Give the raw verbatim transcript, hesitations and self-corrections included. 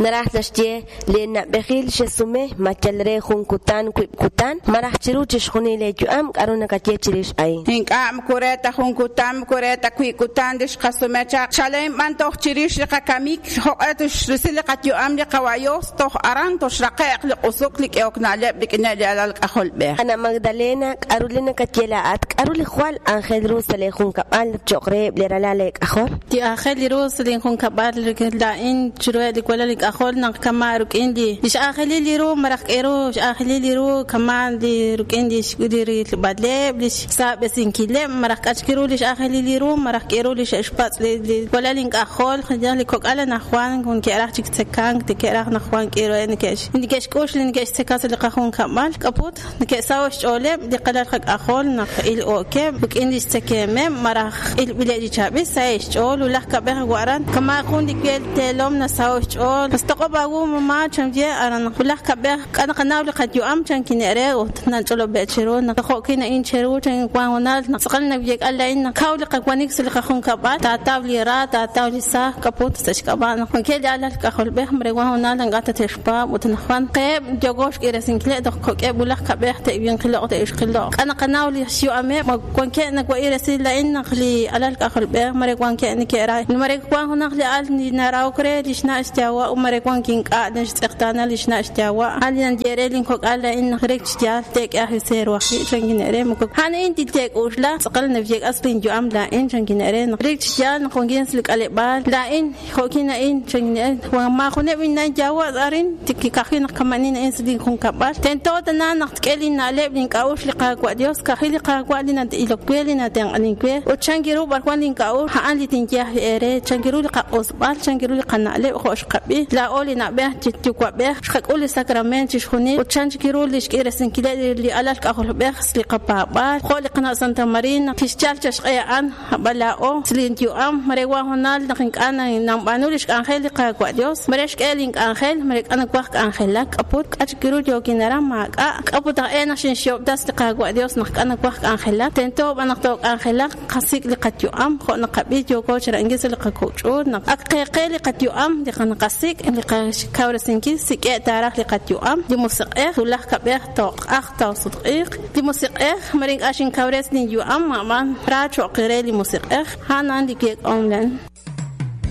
نراح تشتي لأن بخيل شسمه ما تلري خون كتان كتان ما راح تروح تشخني لجوام كأرونا كتير تريش أي هنك أم كوريتا خون كتان كوريتا كوي كتان دش خسمه شاك شالين من توه تريش لقاميك هقتش رسل قتيوام لقوايوس توه أران توش رقيق لقصوك لك أوكنا لك إن لالك أخل به أنا مقدلنا أرولنا كتيلات أرول خوال أنخذ روس لخون كبال تقرب لرلالك أخل دي أخل روس لخون كبال لكن لا إن شروع لكولا لك أخل نك كمان رك إندي إيش أخلي لي رو مرق إيرو إيش أخلي لي رو كمان دي رك إندي إيش قدري بدلب ليش ساب سينكيلة مرق أشكرو ليش أخلي لي رو مرق إيرو ليش إشباط لي ولا لينك أخل خدنا لكوك على نخوان كون كأراح تكتكان تكأراح نخوان كيرو إنكش إنكش كوش لإنكش تكاس اللي قخون كمال كابوت نكساوش أولم دي قدر خك أخل نقيل أوكي بك إندي استكمم مرق إل بلادي شابي سايش أول ولا كبه وارن كما يكون دي كيل تلوم نساوش أول استقبلوا ما شمجي أنا ولا كبه أنا قناول قد يوم كان كنيرة وتنجلوا بتشرون نخو كنا إن شرو كان قانونال نسقلنا بيجك ألا إن كاول قوانيك سلك خون كبار تعتاولي را تعتاولي سا كابوت تشكبان كل على الكخل به مريوان نقطة تشباب وتنخوان قيب جوجوش كيرسين كلا دخو كيب ولا كبه تبين كلا تيش كلا أنا قناول شو أمي ما كون كأنك وإيرسين لإن نخلي على الكخل به مريوان كأنك راي مريوان هنخلي على نراو كره ليشنا استوا ومريوان كين قاعد استخدامنا ليشنا استوا هل نجري لينكو قال إن خريج جال تك أهل سير وحي شنجين أريم كوك هن أنت تك وشلا سقلنا فيك أصلين جو أم لا إن شنجين أريم خريج جال نخونجين سلك على بال لا إن خوكينا إن شنجين وما خنا بينا جوا أرين تك كخين كمانين إن سلين خون كبار تنتو تنا نختكلين على بينك أوش لقاء قاديوس كخيل لقاء قادينا إلوكيلنا تنقلين كوي وتشنجرو بركوانين كأو حان لتنجيه أري تشنجرو لقاء أصبال تشنجرو لقاء نعلي خوش قبي لا أولي نبه تتوقع به شخك أولي سكرامين تشخني وتشنجرو ليش كيرسن كلا اللي علىك أخل بخس لقبابا خالقنا سنتا مارين تشتال تشقي عن بلاء سلينتيو أم مريوا هنال نخنك أنا نامبانو ليش أنخيل لقاء قاديوس مريش كألينك أنخيل مريك أنا قاك أنخيل لك أبوت أشكرو جوكي نرام معك أبوت أنا شين شوب داس لقاء قاديوس نخك أنا قاك أنخيل لك تنتوب أنا قاك أنخيل لك قصيك لقتيو أم خو نقبي جوكو شر إنجلس لقاء كوتشور نق أقيقي لقتيو أم لقنا قصيك لقاء كورسينكي سكاء تاريخ لقتيو أم دي موسيقى ولا كبير توق أخ توصدقيق دي موسيقى مريك أشين كورس نيجو أم ماما راتشو قري لي موسيقى هان عندي كيك أملن